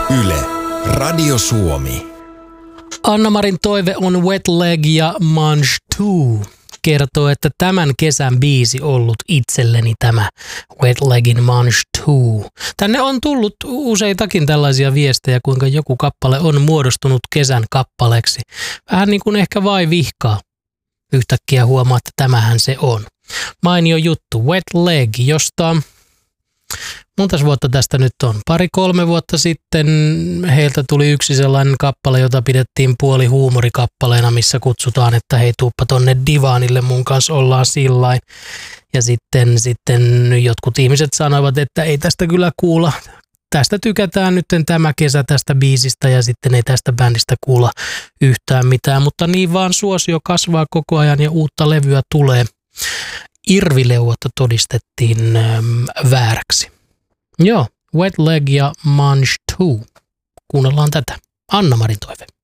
Yle, Radio Suomi. Anna-Marin toive on Wet Leg ja Mange 2 kertoo, että tämän kesän biisi ollut itselleni tämä Wet Legin Mange 2. Tänne on tullut useitakin tällaisia viestejä, kuinka joku kappale on muodostunut kesän kappaleeksi. Vähän niin kuin ehkä vai vihkaa. Yhtäkkiä huomaa, että tämähän se on. Mainio juttu, Wet Leg, josta montas vuotta tästä nyt on? 2-3 vuotta sitten heiltä tuli yksi sellainen kappale, jota pidettiin puoli huumorikappaleena, missä kutsutaan, että hei, tuuppa tonne divaanille, mun kanssa ollaan sillain. Ja sitten jotkut ihmiset sanoivat, että ei tästä kyllä kuulla. Tästä tykätään nyt tämä kesä tästä biisistä ja sitten ei tästä bändistä kuulla yhtään mitään, mutta niin vaan suosio kasvaa koko ajan ja uutta levyä tulee. Irvileuvotta todistettiin vääräksi. Joo, Wet Leg ja Mange 2. Kuunnellaan tätä. Anna-Marin toive.